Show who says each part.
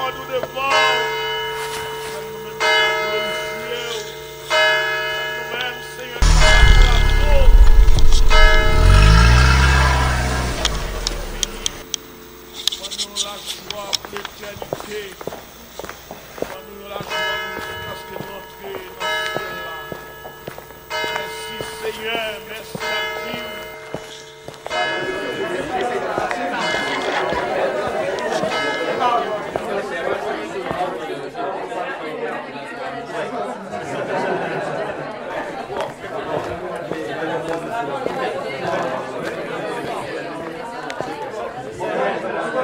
Speaker 1: nous devant. Ça nous-mêmes glorifier. Ça nous-mêmes, Seigneur, nous la joie pour l'éternité. Nous la joie parce que notre dans ce ciel-là. Merci Seigneur, merci à Dieu.